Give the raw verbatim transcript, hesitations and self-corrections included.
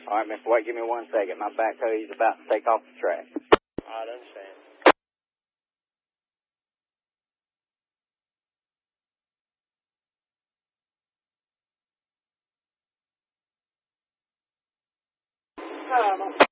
All right, Mister White, give me one second. My backhoe is about to take off the track. I understand. Um,